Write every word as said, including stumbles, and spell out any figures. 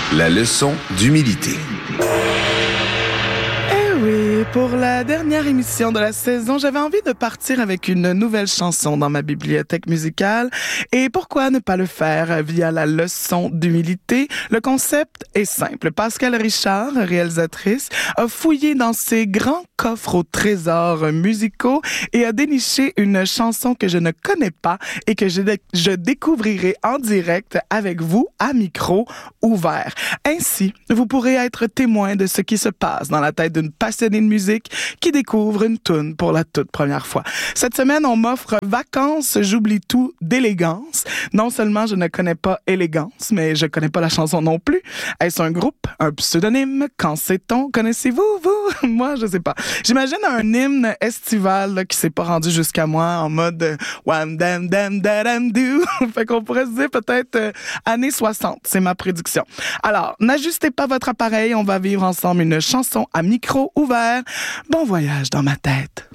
La leçon d'humilité. Pour la dernière émission de la saison, j'avais envie de partir avec une nouvelle chanson dans ma bibliothèque musicale. Et pourquoi ne pas le faire via la leçon d'humilité? Le concept est simple. Pascal Richard, réalisatrice, a fouillé dans ses grands coffres aux trésors musicaux et a déniché une chanson que je ne connais pas et que je, dé- je découvrirai en direct avec vous à micro ouvert. Ainsi, vous pourrez être témoin de ce qui se passe dans la tête d'une passionnée de musique qui découvre une toune pour la toute première fois. Cette semaine, on m'offre Vacances, j'oublie tout d'élégance. Non seulement je ne connais pas Élégance, mais je connais pas la chanson non plus. Est-ce un groupe, un pseudonyme? Qu'en sait-on? Connaissez-vous, vous? Moi, je sais pas. J'imagine un hymne estival là, qui s'est pas rendu jusqu'à moi en mode euh, wham dam dam da dam do. Fait qu'on pourrait se dire peut-être euh, années soixante. C'est ma prédiction. Alors, n'ajustez pas votre appareil. On va vivre ensemble une chanson à micro ouvert. Bon voyage dans ma tête.